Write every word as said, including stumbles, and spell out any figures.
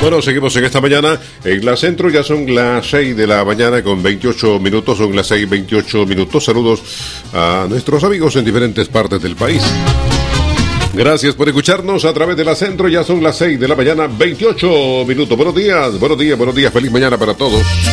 Bueno, seguimos en esta mañana en la Centro, ya son las seis de la mañana con veintiocho minutos, son las seis veintiocho minutos. Saludos a nuestros amigos en diferentes partes del país. Gracias por escucharnos a través de la Centro, ya son las seis de la mañana, veintiocho minutos. Buenos días, buenos días, buenos días, feliz mañana para todos.